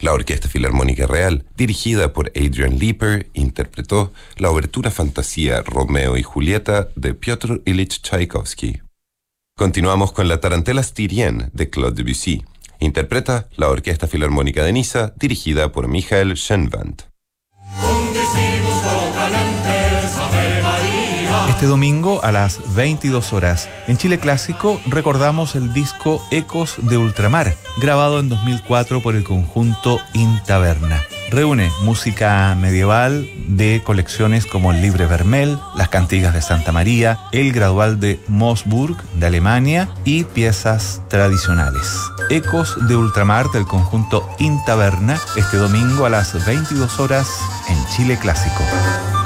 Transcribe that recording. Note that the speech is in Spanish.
La Orquesta Filarmónica Real, dirigida por Adrian Leeper, interpretó la obertura fantasía Romeo y Julieta de Piotr Ilich Tchaikovsky. Continuamos con la Tarantela Styrienne de Claude Debussy. Interpreta la Orquesta Filarmónica de Niza, dirigida por Michael Schenwandt. Este domingo a las 22 horas, en Chile Clásico, recordamos el disco Ecos de Ultramar, grabado en 2004 por el conjunto Intaverna. Reúne música medieval de colecciones como el Libre Vermel, las Cantigas de Santa María, el Gradual de Moosburg de Alemania y piezas tradicionales. Ecos de Ultramar del conjunto Intaverna, este domingo a las 22 horas en Chile Clásico.